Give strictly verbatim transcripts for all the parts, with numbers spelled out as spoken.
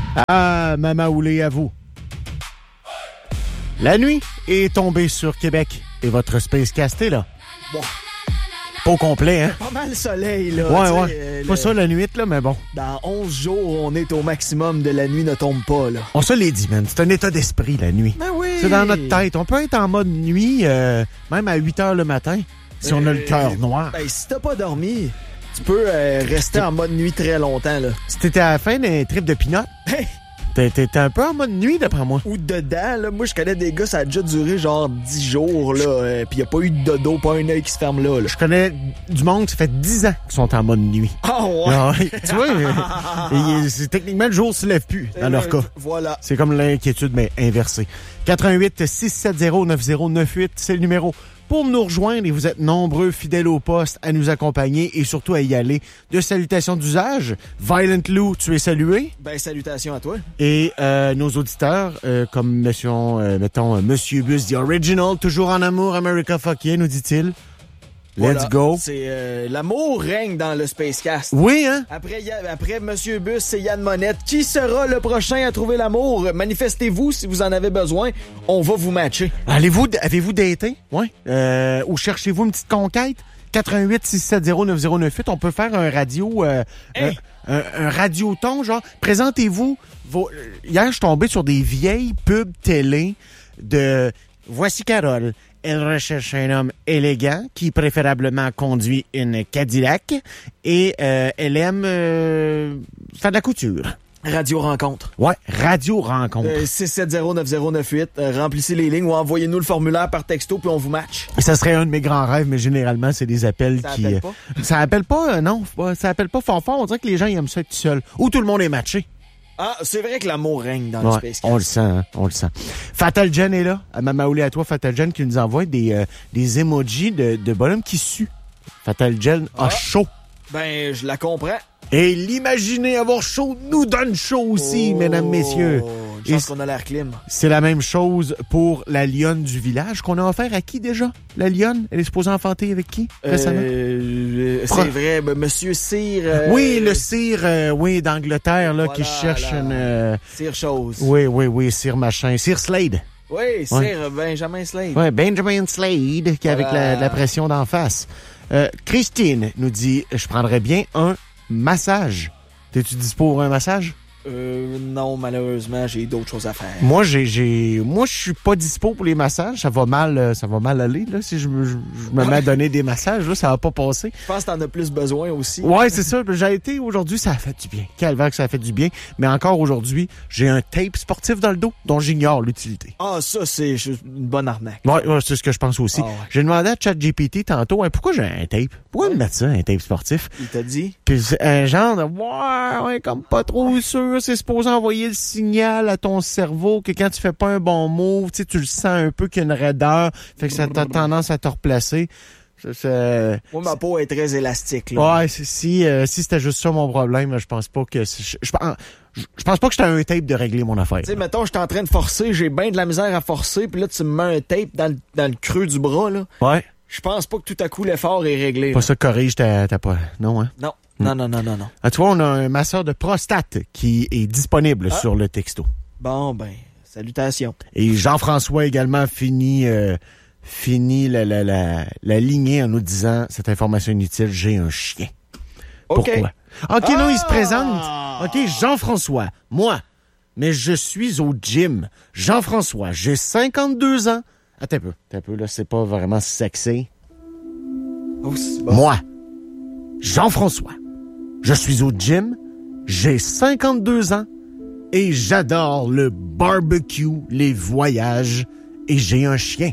Ah, Mama Oulé, à vous. La nuit est tombée sur Québec et votre Spacecast est là. Bon. Pas au complet, hein? Pas mal le soleil, là. Ouais, ouais. Euh, pas le... ça la nuit, là, mais bon. Dans onze jours, on est au maximum de la nuit ne tombe pas, là. On se l'est dit, man. C'est un état d'esprit, la nuit. Ben oui. C'est dans notre tête. On peut être en mode nuit, euh, même à huit heures le matin, si euh, on a le cœur noir. Ben, si t'as pas dormi, tu peux euh, rester en mode nuit très longtemps, là. Si t'étais à la fin d'un trip de pinot, t'étais un peu en mode nuit, d'après moi. Ou dedans, là. Moi, je connais des gars, ça a déjà duré genre dix jours, là. Euh, Pis y a pas eu de dodo, pas un œil qui se ferme là, là. Je connais du monde, ça fait dix ans qu'ils sont en mode nuit. Ah ouais? Ah, tu vois, c'est techniquement le jour se lève plus, dans euh, leur cas. Voilà. C'est comme l'inquiétude, mais inversée. quatre un huit, six sept zéro, neuf zéro neuf huit, c'est le numéro pour nous rejoindre, et vous êtes nombreux, fidèles au poste, à nous accompagner et surtout à y aller. De salutations d'usage. Violent Lou, tu es salué. Ben, salutations à toi. Et euh, nos auditeurs, euh, comme monsieur, euh, mettons, euh, Monsieur Bus, The Original, toujours en amour, America Fuck yeah, nous dit-il. Let's voilà. go. C'est euh, l'amour règne dans le Spacecast. Oui, hein? Après, après Monsieur Bus, c'est Yann Monette. Qui sera le prochain à trouver l'amour? Manifestez-vous si vous en avez besoin. On va vous matcher. Allez-vous, avez-vous daté? Oui. Euh, ou cherchez-vous une petite conquête? quatre un huit, six sept zéro, neuf zéro neuf huit. On peut faire un radio, euh, hey. un, un, un radioton, genre. Présentez-vous. Vos... Hier, je suis tombé sur des vieilles pubs télé de Voici Carole. Elle recherche un homme élégant qui préférablement conduit une Cadillac et euh, elle aime euh, faire de la couture. Radio Rencontre. Ouais, Radio Rencontre. Euh, six sept zéro, neuf zéro neuf huit. Euh, remplissez les lignes ou envoyez-nous le formulaire par texto puis on vous match. Ça serait un de mes grands rêves, mais généralement, c'est des appels ça qui... Appelle pas? Ça appelle pas? Euh, non, ça appelle pas fort fort. On dirait que les gens ils aiment ça être tout seul. Ou tout le monde est matché. Ah, c'est vrai que l'amour règne dans ouais, le Spacecast. On le sent, hein, on le sent. Fatal Jen est là. À Mama Oulé à toi, Fatal Jen, qui nous envoie des, euh, des emojis de, de bonhomme qui sue. Fatal Jen a ah. chaud. Ben, je la comprends. Et l'imaginer avoir chaud nous donne chaud aussi, oh, mesdames, messieurs. Je pense qu'on a l'air clim. C'est la même chose pour la lionne du village qu'on a offert à qui déjà? La lionne? Elle est supposée enfanter avec qui récemment? Euh, c'est vrai, ben, Monsieur Cyr. Euh, oui, le Cyr, euh, oui, d'Angleterre, là, voilà, qui cherche là, une... Euh... Cyr chose. Oui, oui, oui, Cyr machin. Cyr Slade. Oui, Cyr ouais. Benjamin Slade. Oui, Benjamin Slade, qui voilà. Avec la, la pression d'en face. Euh, Christine nous dit, je prendrais bien un massage. T'es-tu dispo pour un massage? Euh, non, malheureusement, j'ai d'autres choses à faire. Moi, j'ai, j'ai, moi, je suis pas dispo pour les massages. Ça va mal, ça va mal aller, là. Si je me, je, je me mets à donner des massages, là, ça va pas passer. Je pense que t'en as plus besoin aussi. Ouais, c'est ça. J'ai été aujourd'hui, ça a fait du bien. Calvaire que ça a fait du bien. Mais encore aujourd'hui, j'ai un tape sportif dans le dos dont j'ignore l'utilité. Ah, ça, c'est une bonne arnaque. Ouais, ouais, c'est ce que je pense aussi. Ah, ouais. J'ai demandé à ChatGPT tantôt, hein, pourquoi j'ai un tape? Pourquoi ouais. me mettre ça, un tape sportif? Il t'a dit? Puis un genre de, ouais, ouais, comme pas trop sûr, c'est supposé envoyer le signal à ton cerveau que quand tu fais pas un bon move, tu sais, tu le sens un peu qu'il y a une raideur, fait que ça a tendance à te replacer. Ça, ça... Moi, ma peau est très élastique, là. Ouais, si, euh, si c'était juste ça mon problème, je pense pas que... Je, je, je, je pense pas que j'étais un tape de régler mon affaire. Tu sais, mettons, je suis en train de forcer, j'ai bien de la misère à forcer, puis là, tu me mets un tape dans le, dans le creux du bras, là. Ouais. Je pense pas que tout à coup, l'effort est réglé. Pas là. ça corrige ta, ta pas. Non, hein? Non. Non, non, non, non, non. Ah, tu vois, on a un masseur de prostate qui est disponible ah. sur le texto. Bon, ben, salutations. Et Jean-François également finit, euh, finit la, la, la, la lignée en nous disant cette information inutile, j'ai un chien. Okay. Pourquoi? OK, ah! non, il se présente. OK, Jean-François, moi, mais je suis au gym. Jean-François, j'ai cinquante-deux ans. Attends un peu, attends un peu, là, c'est pas vraiment sexy. Oh, c'est bon. Moi, Jean-François, je suis au gym, j'ai cinquante-deux ans et j'adore le barbecue, les voyages et j'ai un chien.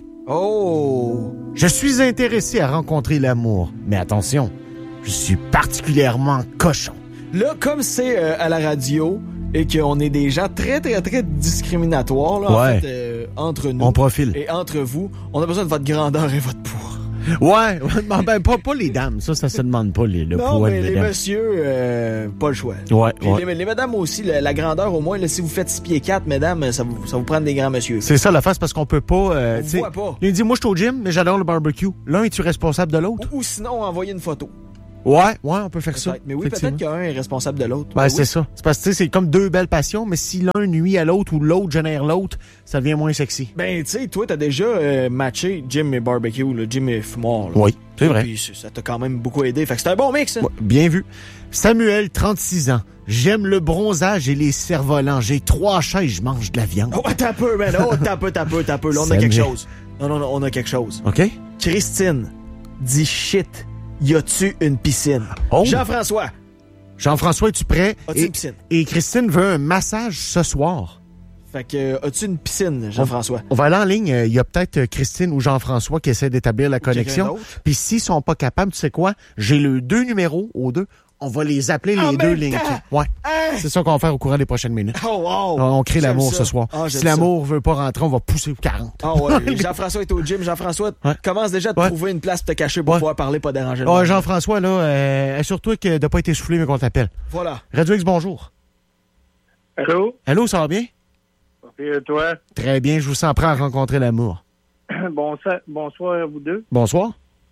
Oh! Je suis intéressé à rencontrer l'amour, mais attention, je suis particulièrement cochon. Là, comme c'est euh, à la radio et qu'on est des gens très, très, très discriminatoires, là, ouais. en fait, euh, entre nous on profile. Et entre vous, on a besoin de votre grandeur et votre poids. Ouais, ben, pas, pas les dames, ça, ça se demande pas, les, le non, poids mais de les dames. messieurs, euh, pas le choix. Ouais, ouais. Les, les madames aussi, la, la grandeur au moins, là, si vous faites six pieds quatre, mesdames, ça vous, ça vous prend des grands messieurs. C'est ça la face, parce qu'on peut pas... Euh, on voit pas. Il dit, moi, je suis au gym, mais j'adore le barbecue. L'un, es-tu responsable de l'autre? Ou, ou sinon, envoyer une photo. Ouais, ouais, on peut faire ça. Mais oui, peut-être qu'un est responsable de l'autre. Ben, ben c'est oui. ça. C'est parce que c'est comme deux belles passions, mais si l'un nuit à l'autre ou l'autre génère l'autre, ça devient moins sexy. Ben, tu sais, toi, t'as déjà euh, matché Jim et Barbecue, le Jim et Fumoir. Là. Oui, c'est vrai. Puis ça t'a quand même beaucoup aidé. Fait que c'est un bon mix. Hein? Ouais, bien vu. Samuel, trente-six ans. J'aime le bronzage et les cerfs-volants. J'ai trois chats et je mange de la viande. Oh, t'as peu, man. Oh, t'as peu, t'as peu, t'as peu. Là, on a Samuel. quelque chose. Non, non, non, on a quelque chose. OK? Christine dit shit. Y a-tu une piscine? Oh. Jean-François. Jean-François, es-tu prêt? As-tu et, une piscine? Et Christine veut un massage ce soir. Fait que, euh, as-tu une piscine, Jean-François? On va aller en ligne. Il y a peut-être Christine ou Jean-François qui essaient d'établir la connexion. Puis s'ils sont pas capables, tu sais quoi? J'ai le deux numéros aux deux. On va les appeler En les deux même lignes. temps? Ouais. Hein? C'est ça qu'on va faire au courant des prochaines minutes. Oh, wow! On crée J'aime l'amour ça. ce soir. Ah, si j'aime l'amour veut pas rentrer, on va pousser au quarante. Ah ouais, Jean-François est au gym. Jean-François, Ouais. commence déjà à te Ouais. trouver une place pour te cacher pour Ouais. pouvoir parler, pas déranger le Ah, monde. Jean-François, là, euh, assure-toi que de pas être essoufflé, mais qu'on t'appelle. Voilà. Radio X, bonjour. Allô? Allô, ça va bien? Et toi? Très bien, je vous sens prêt à rencontrer l'amour. Bonsoir, bonsoir à vous deux. Bonsoir.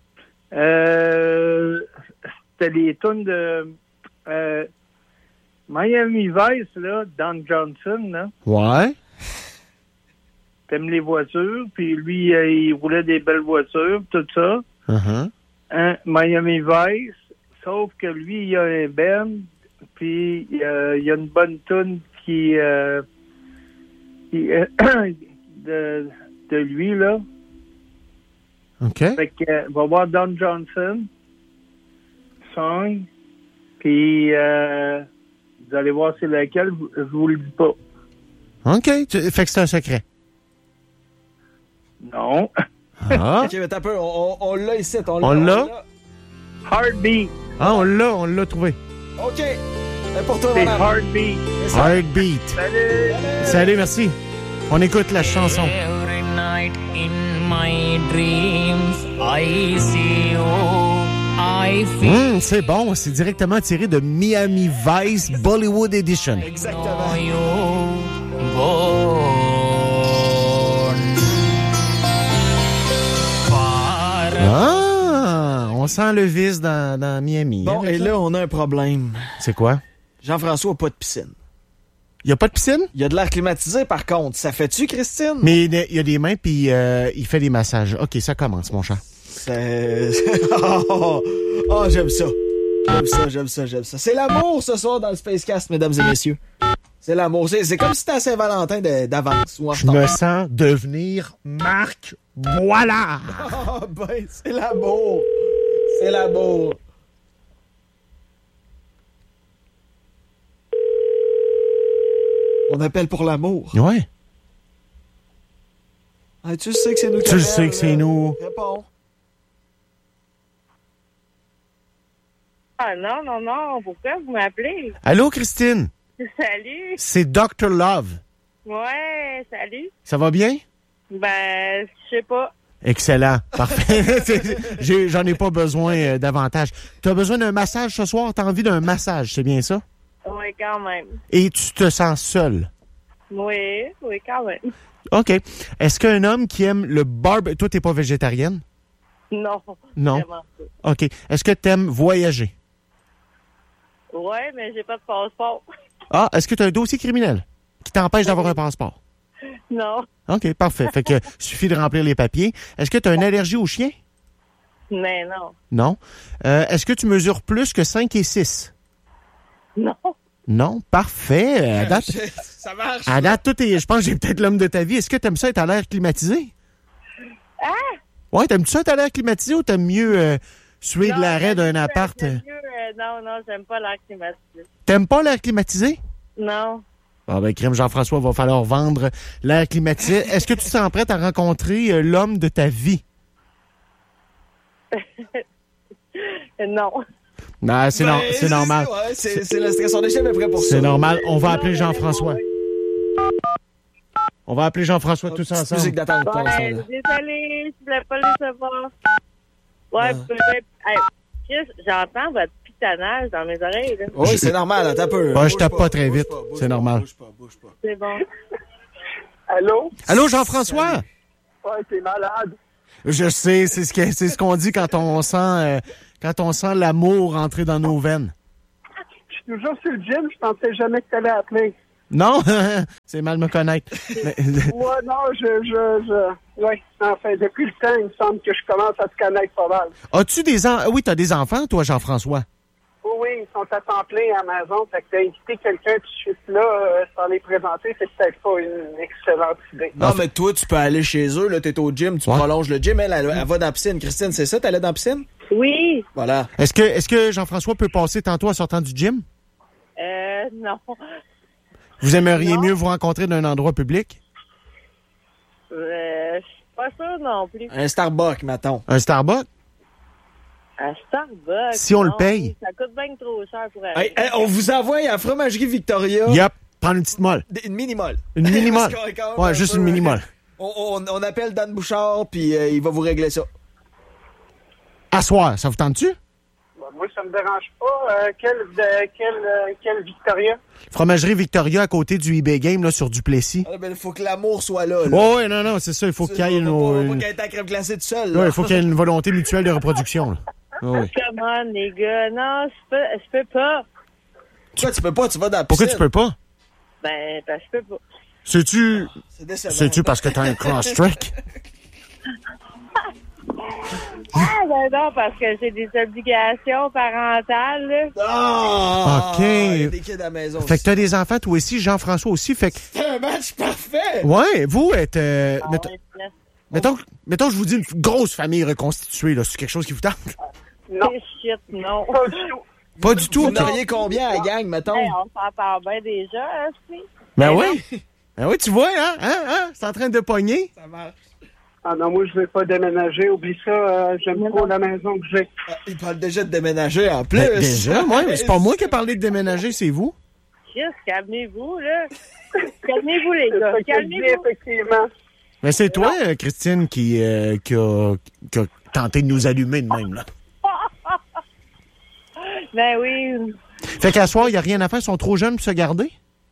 Euh, c'était les tunes de euh, Miami Vice, là, Don Johnson, là. Ouais. T'aimes les voitures, puis lui, euh, il roulait des belles voitures, tout ça. Uh-huh. Hein, Miami Vice, sauf que lui, il a un band, puis euh, il y a une bonne tune qui... Euh, qui euh, de, de lui, là. OK. Fait que, euh, va voir Don Johnson, song, puis euh, vous allez voir c'est lequel, je vous le dis pas. OK. Tu- Fait que c'est un secret. Non. Ah. Ok, mais t'as peu, on, on, on l'a ici, on l'a. On l'a? Heartbeat. Ah, on l'a, on l'a trouvé. Ok. C'est pour toi, C'est madame. Heartbeat. Heartbeat. Salut! Salut, merci. On écoute la chanson. Every night in my dreams, I see you, I feel Hum, c'est bon, c'est directement tiré de Miami Vice Bollywood Edition. Exactement. you gone. Far Ah, on sent le vice dans, dans Miami. Bon, hein, et là, on a un problème. c'est quoi? Jean-François n'a pas de piscine. Il y a pas de piscine? Il y a de l'air climatisé, par contre. Ça fait-tu, Christine? Mais il y a des mains puis euh, il fait des massages. OK, ça commence, mon chat. C'est... oh, oh, j'aime ça. J'aime ça, j'aime ça, j'aime ça. C'est l'amour ce soir dans le Spacecast, mesdames et messieurs. C'est l'amour. C'est, c'est comme si c'était à Saint-Valentin de- d'avance ou en Je retard. me sens devenir Marc Voilà. Ah ben, c'est l'amour. C'est l'amour. On appelle pour l'amour. Ouais. Ah, tu sais que c'est nous qui Tu le appelle, sais que c'est là. nous. Réponds. Ah non, non, non, pourquoi vous m'appelez? Allô, Christine? Salut! C'est docteur Love. Ouais, salut! Ça va bien? Ben, je sais pas. Excellent. Parfait. J'ai- J'en ai pas besoin euh, davantage. Tu as besoin d'un massage ce soir? Tu as envie d'un massage, c'est bien ça? Oui, quand même. Et tu te sens seul? Oui, oui, quand même. OK. Est-ce qu'un homme qui aime le barbecue... Toi, t'es pas végétarienne? Non. Non. Vraiment pas. OK. Est-ce que tu aimes voyager? Ouais, mais j'ai pas de passeport. Ah, est-ce que tu as un dossier criminel qui t'empêche d'avoir un passeport? Non. OK, parfait. Fait que suffit de remplir les papiers. Est-ce que tu as une allergie aux chiens? Mais non. Non. Euh, est-ce que tu mesures plus que cinq et six? Non. Non. Parfait. À date, Ça marche. à date, tout est... je pense que j'ai peut-être l'homme de ta vie. Est-ce que tu aimes ça être à l'air climatisé? Ah! Ouais, t'aimes-tu ça être à l'air climatisé ou t'aimes mieux euh, suer de Non, l'arrêt j'aime d'un mieux- appart? j'aime mieux, euh, non, non, j'aime pas l'air climatisé. T'aimes pas l'air climatisé? Non. Ah ben, crème Jean-François, va falloir vendre l'air climatisé. Est-ce que tu te sens prête à rencontrer euh, l'homme de ta vie? Non. Non, c'est, non, Ben, c'est normal. Ouais, c'est, c'est le stress. On est jamais prêt pour ça. C'est normal. On va appeler Jean-François. On va appeler Jean-François tous Petite ensemble. musique d'attente pour l'instant, Ouais, là. désolé, je voulais pas le savoir. Ouais, Non. peut-être. Hey, Chris, j'entends votre pitonnage dans mes oreilles, là. Oui, c'est normal, t'as peu. Ouais, je Bouge tape pas très bouge vite. pas, bouge C'est pas, normal. Bouge pas, bouge pas. C'est bon. Allô? Allô, Jean-François? Ouais, t'es malade. Je sais, c'est ce que- c'est ce qu'on dit quand on sent euh, quand on sent l'amour rentrer dans nos veines. Je suis toujours sur le gym, je pensais jamais que tu allais appeler. Non, c'est mal me connaître. Mais- Moi, non, je, je, je... Oui, enfin, depuis le temps, il me semble que je commence à te connaître pas mal. As-tu des enfants? Oui, t'as des enfants, toi, Jean-François? Oui, oui, ils sont à temps plein à la maison, fait que d'inviter quelqu'un tout de suite là, euh, sans les présenter, c'est peut-être pas une excellente idée. Non, mais toi, tu peux aller chez eux, là, t'es au gym, tu Ouais. prolonges le gym, elle, elle, elle va dans la piscine. Christine, c'est ça, t'allais dans la piscine? Oui. Voilà. Est-ce que, est-ce que Jean-François peut passer tantôt en sortant du gym? Euh, non. Vous aimeriez Non. mieux vous rencontrer dans un endroit public? Euh, je suis pas sûre non plus. Un Starbucks, mettons. Un Starbucks? À Starbucks. Si on le non, paye. Ça coûte bien trop cher pour aller. Hey, hey, on vous envoie à la fromagerie Victoria Yep. Prendre une petite molle. une mini-molle. Une mini-molle. Parce qu'on est quand même Ouais, un juste peu- une mini-molle. On, on, on appelle Dan Bouchard, puis euh, il va vous régler ça. À soir, ça vous tente-tu? Bon, moi, ça me dérange pas. Euh, quel, de, quel, euh, quel Victoria? Fromagerie Victoria à côté du eBay Game, là, sur Duplessis. Ah, ben, il faut que l'amour soit là. là. Oh, oui, non, non, c'est ça. Il faut qu'il y ait une, Faut pas- faut pas une- qu'elle ait ta crème glacée tout seul. là. ouais, il faut qu'il y ait une volonté mutuelle de reproduction, là. Oh, oui. Come on, les gars. Non, je peux, je peux pas. Pourquoi tu peux pas? Tu vas dans la piscine. Pourquoi tu peux pas? Ben, ben, je peux pas. Sais-tu, C'est décevant. sais-tu parce que t'as un cross-track? Ah, ben non, parce que j'ai des obligations parentales, là. Ah! OK. Il y a des kids à la maison. Fait que t'as des enfants, toi aussi, Jean-François aussi. Fait que, C'est un match parfait! ouais, vous êtes, euh, Ah, mettons, ouais, yes. mettons, mettons, je vous dis une grosse famille reconstituée, là. C'est quelque chose qui vous tente? Non, C'est shit, non. pas du tout. Pas du tout. Vous OK. n'auriez combien à la gang, mettons? Hey, on s'entend bien déjà, hein, si. Ben Mais oui. Ben oui, tu vois, hein, hein, hein? C'est en train de pogner. Ça marche. Ah non, moi, je vais pas déménager. Oublie ça, euh, j'aime trop la maison que j'ai. Ah, il parle déjà de déménager en plus. Ben, déjà, moi, c'est pas moi qui ai parlé de déménager, c'est vous. Juste, calmez-vous, là. Calmez-vous, les C'est gars. ça que je dis, Calmez-vous. effectivement. Mais c'est toi, euh, Christine, qui, euh, qui, a, qui a tenté de nous allumer de même, là. Ben oui. Fait qu'à soir, il n'y a rien à faire, ils sont trop jeunes pour se garder.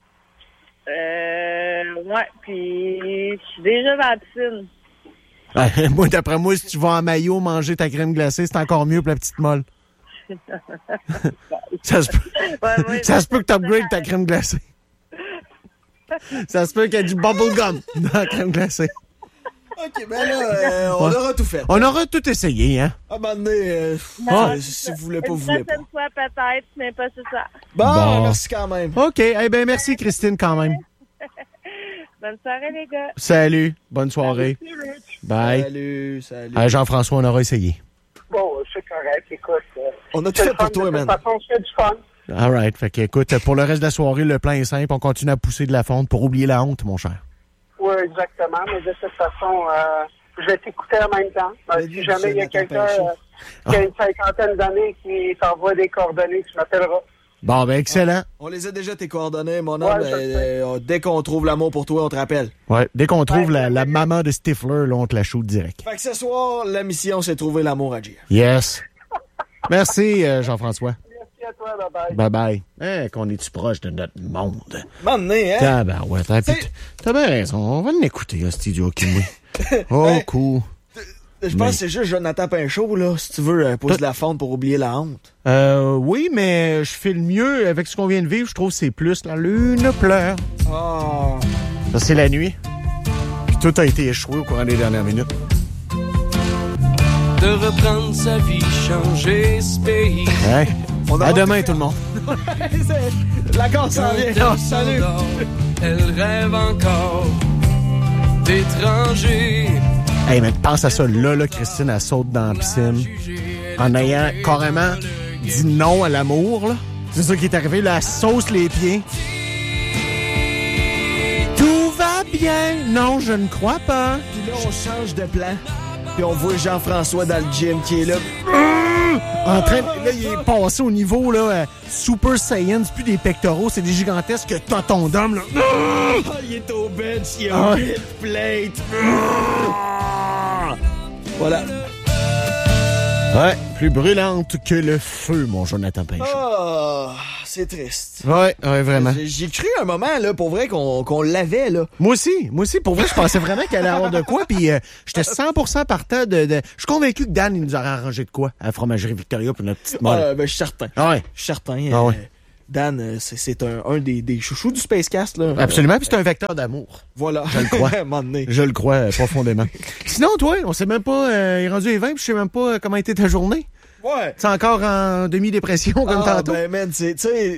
Euh, ouais, puis je suis déjà dans la piscine. Ouais, moi, d'après moi, si tu vas en maillot manger ta crème glacée, c'est encore mieux pour la petite molle. ça se peut, Ouais, ouais, ça se peut que tu upgrades ta crème glacée. Ça se peut qu'il y ait du bubble gum dans la crème glacée. OK, ben là, euh, on Ouais. aura tout fait. On aura tout essayé, hein? À un moment donné, euh, Non, euh, si vous voulez pas, vous Une voulez pas. prochaine fois, peut-être, mais pas c'est ça. Bon, Bon. merci quand même. OK. Eh bien, merci, Christine, quand même. Bonne soirée, les gars. Salut. Bonne soirée. Bye. Salut, salut. Euh, Jean-François, on aura essayé. Bon, c'est correct, écoute. euh, On a tout c'est fait le pour fun, toi, de man. toute façon, c'est du fun. All right. Fait que, écoute, pour le reste de la soirée, le plan est simple. On continue à pousser de la fonte pour oublier la honte, mon cher. Oui, exactement. Mais de toute façon, euh, je vais t'écouter en même temps. Euh, Mais si dis, jamais il y a c'est Nathan quelqu'un Pinchot. euh, qui a une cinquantaine d'années qui t'envoie des coordonnées, tu m'appelleras. Bon, ben, excellent. On les a déjà, tes coordonnées, mon homme. Ouais, je Euh, euh, dès qu'on trouve l'amour pour toi, on te rappelle. Ouais. Dès qu'on trouve la, la maman de Stifler, là, on te la shoot direct. Fait que ce soir, la mission, c'est trouver l'amour à J F. Yes. Merci, euh, Jean-François. Merci à toi, bye-bye. Bye-bye. Hein, qu'on est-tu proche de notre monde? M'emmener, hein? Tabarouette. Ah, puis C'est- T'as bien raison. On va l'écouter, là, cet idiot qui mouille. Oh, Hey. cool. Je pense Mais- que c'est juste Jonathan Pinchot, là, si tu veux, euh, poser de la fonte pour oublier la honte. Euh, oui, mais je fais le mieux avec ce qu'on vient de vivre. Je trouve que c'est plus la lune pleure. Oh. Ça, c'est la nuit. Puis tout a été échoué au courant des dernières minutes. De reprendre sa vie, changer ce pays. Hein? On À aura demain, tout tout le monde. La corde s'en vient. Quand Oh, salut. elle s'endort, elle rêve encore d'étrangers. Hey, mais pense à ça. Là, là, Christine, elle saute dans la piscine en ayant carrément dit non à l'amour, là. C'est ça qui est arrivé, là. Elle sauce les pieds. Tout va bien. Non, je ne crois pas. Puis là, on change de plan. Puis on voit Jean-François dans le gym qui est là. En train de- là, il est passé au niveau, là, euh, Super Saiyan. C'est plus des pectoraux, c'est des gigantesques totons d'homme, là. Ah, il est au bench, il a Ah. huit plates. Voilà. Ouais, plus brûlante que le feu, mon Jonathan Pinchot. Oh, c'est triste. Ouais, ouais, vraiment. J'ai, j'ai cru un moment, là, pour vrai, qu'on, qu'on l'avait, là. Moi aussi, moi aussi, pour vrai, je pensais vraiment qu'elle allait avoir de quoi, puis euh, j'étais cent pour cent partant de, de... Je suis convaincu que Dan, il nous aurait arrangé de quoi à la fromagerie Victoria pour notre petite molle. Ouais, ben, je suis certain. Ah ouais. Je suis certain. Ah euh, ouais. Dan, euh, c'est, c'est un, un des, des chouchous du Spacecast, là. Absolument, puis c'est un vecteur d'amour. Voilà. Je le crois. À un moment donné. Je le crois euh, profondément. Sinon, toi, on sait même pas, euh, il est rendu les vingt, puis je sais même pas euh, comment a été ta journée. Ouais. C'est encore en demi-dépression comme Ah, tantôt. ben, man, tu sais,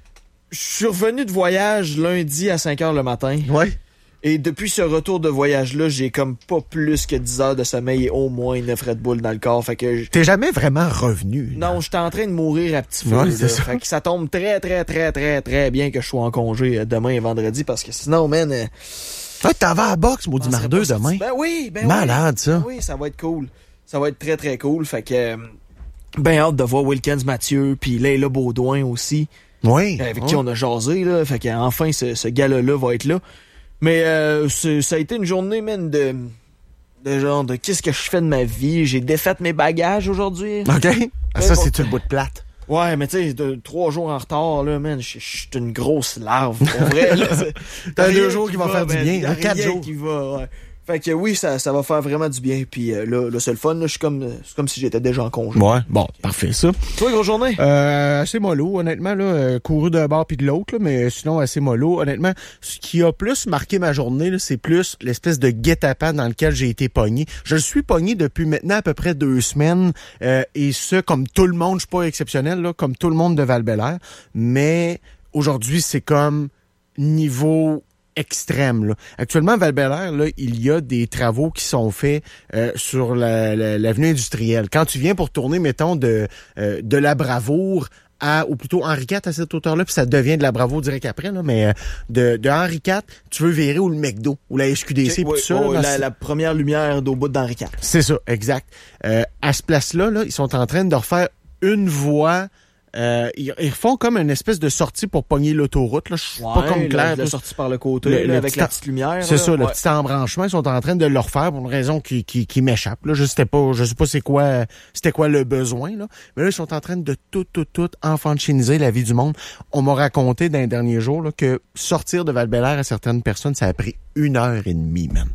je suis revenu de voyage lundi à cinq heures le matin. Ouais. Et depuis ce retour de voyage-là, j'ai comme pas plus que dix heures de sommeil et au moins neuf Red Bull dans le corps. Fait que je... T'es jamais vraiment revenu. Non, j'étais en train de mourir à petit feu. Ouais, là. c'est ça. Fait que ça tombe très, très, très, très, très bien que je sois en congé euh, demain et vendredi parce que sinon, man... Euh, Ah, t'en vas à la boxe, maudit on serait mardeux, pas sorti. demain. Ben oui, ben Malade, oui. ça. Ben oui, ça va être cool. Ça va être très, très cool. Fait que... Euh, ben hâte de voir Wilkins Mathieu puis Leila Baudouin aussi. Oui. Avec qui on a jasé, là. Fait qu'enfin, ce, ce gars-là va être là. Mais euh, c'est, ça a été une journée, man, de... De genre, de qu'est-ce que je fais de ma vie. J'ai défait mes bagages aujourd'hui. OK. Ah, ça, bon. c'est une bout de plate. Ouais, mais tu sais, de trois jours en retard, là, man, je suis une grosse larve, pour vrai, là. T'as Rien deux jours qui vont faire du man. bien, Y a hein, quatre rien jours. qui va, ouais. Fait que oui, ça, ça va faire vraiment du bien. Puis euh, là, là c'est le fun, là. Je suis comme, c'est comme si j'étais déjà en congé. Ouais. Bon, parfait, ça. Toi, grosse journée? Euh, assez mollo, honnêtement, là, euh, couru d'un bord puis de l'autre, là, mais sinon assez mollo. Honnêtement, ce qui a plus marqué ma journée, là, c'est plus l'espèce de guet-apens dans lequel j'ai été pogné. Je le suis pogné depuis maintenant à peu près deux semaines, euh, et ce, comme tout le monde, je suis pas exceptionnel, là, comme tout le monde de Val-Bélair, mais aujourd'hui, c'est comme niveau extrême. Là. Actuellement, à Val-Bélair, là, il y a des travaux qui sont faits euh, sur la, la, l'avenue industrielle. Quand tu viens pour tourner, mettons, de, euh, de la Bravoure à, ou plutôt Henri quatre à cette hauteur-là, puis ça devient de la Bravoure direct après, là, mais euh, de, de Henri quatre, tu veux virer ou le McDo, ou la S Q D C, Okay, puis ouais, tout ça. ouais, là, la, la première lumière d'au bout d'Henri quatre. C'est ça, exact. Euh, à ce place-là, là, ils sont en train de refaire une voie. Euh, ils, ils refont comme une espèce de sortie pour pogner l'autoroute. Là. Je suis Ouais, pas comme clair. La, la là. sortie par le côté, Le- là, le avec petit la en- petite lumière. C'est là. ça, le Ouais. petit embranchement, ils sont en train de le refaire pour une raison qui, qui, qui m'échappe. Là. Je sais pas, je sais pas c'est quoi, c'était quoi le besoin, là. Mais là, ils sont en train de tout, tout, tout enfantiniser la vie du monde. On m'a raconté dans les derniers jours là, que sortir de Val-Bélair à certaines personnes, ça a pris une heure et demie, man.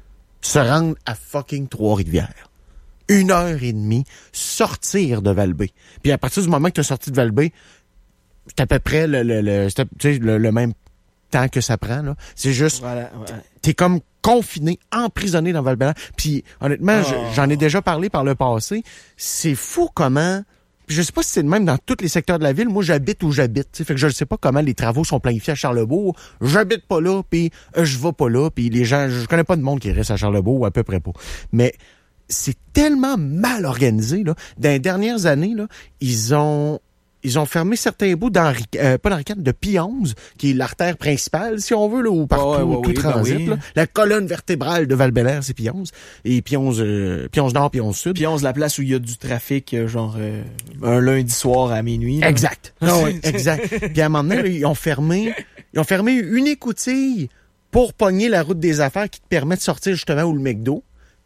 Se rendre à fucking Trois-Rivières. Une heure et demie, sortir de Val-B. Puis à partir du moment que tu as sorti de Val-B, c'est à peu près le, le, le, c'est à- tu sais, le, le même temps que ça prend. Là. C'est juste, Voilà, ouais. t'es comme confiné, emprisonné dans Val-Bélair. Puis honnêtement, Oh. je- j'en ai déjà parlé par le passé. C'est fou comment... Puis je sais pas si c'est le même dans tous les secteurs de la ville. Moi, j'habite où j'habite. T'sais. Fait que je ne sais pas comment les travaux sont planifiés à Charlebourg. J'habite pas là, puis euh, je vais pas là. Puis les gens... Je connais pas de monde qui reste à Charlebourg, ou à peu près pas. Mais c'est tellement mal organisé. Là. Dans les dernières années, là, ils ont... Ils ont fermé certains bouts d'Henri, euh, pas d'Henri quatre, de Pie onze, qui est l'artère principale, si on veut, là, où partout, Ouais, ouais, tout oui, ben transite. oui. Là. La colonne vertébrale de Val-Bélair, c'est Pie onze. Et Pie onze, euh, Pie onze Nord, Pie onze Sud. Puis on se la place où il y a du trafic, euh, genre euh, un lundi soir à minuit. là. Exact. Ah ouais, exact. Puis à un moment donné, là, ils ont fermé, ils ont fermé une écoutille pour pogner la route des affaires qui te permet de sortir justement où le McDo,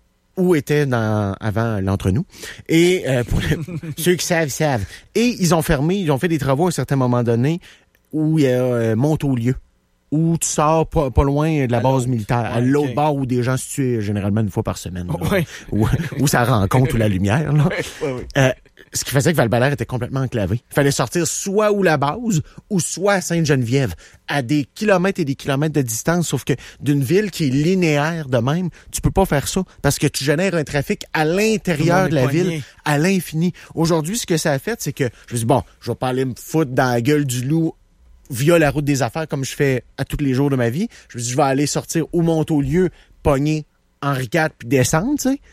où était dans, avant l'entre-nous. Et euh, pour le- ceux qui savent, savent. Et ils ont fermé, ils ont fait des travaux à un certain moment donné où il y a euh, Montaulieu, où tu sors pas, pas loin de la À base l'autre. militaire, à Ouais, l'autre ok. bord où des gens se tuent généralement une fois par semaine. là. Ouais. Où, où ça rencontre la lumière. Là. Ouais, ouais, ouais. Euh, ce qui faisait que Val-Bélair était complètement enclavé. Il fallait sortir soit où la base, ou soit à Sainte-Geneviève, à des kilomètres et des kilomètres de distance, sauf que d'une ville qui est linéaire de même, tu peux pas faire ça, parce que tu génères un trafic à l'intérieur de la Tout le monde est ville, pogné. à l'infini. Aujourd'hui, ce que ça a fait, c'est que, je me dis, bon, je vais pas aller me foutre dans la gueule du loup via la route des affaires comme je fais à tous les jours de ma vie. Je me dis, je vais aller sortir au Montaulieu, pogner Henri quatre, puis descendre, tu sais.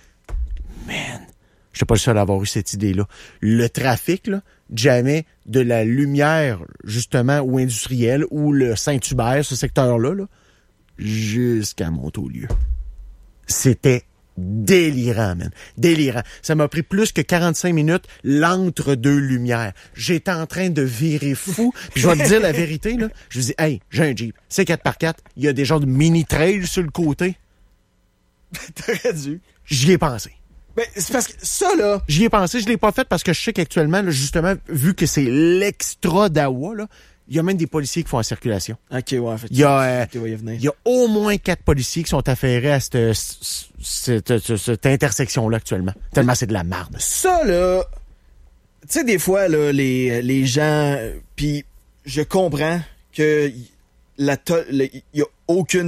Man, je suis pas le seul à avoir eu cette idée-là. Le trafic, là, jamais de la lumière, justement, ou industrielle, ou le Saint-Hubert, ce secteur-là, là, jusqu'à Montaulieu. C'était délirant, man. Délirant. Ça m'a pris plus que quarante-cinq minutes l'entre-deux lumières. J'étais en train de virer fou. Puis je vais te dire la vérité, là. Je me dis, hey, j'ai un Jeep. C'est quatre par quatre. Il y a des genres de mini-trails sur le côté. T'aurais dû. J'y ai pensé. Ben, c'est parce que ça, là... J'y ai pensé, je l'ai pas fait parce que je sais qu'actuellement, là, justement, vu que c'est l'extra d'Awa, là, il y a même des policiers qui font en circulation. OK, ouais, en fait. Il y a, euh, il il y a au moins quatre policiers qui sont affairés à cette, cette, cette, cette intersection-là actuellement. Tellement c'est de la marde. Ça, là... Tu sais, des fois, là, les, les gens... Puis je comprends que la to- le- y a aucune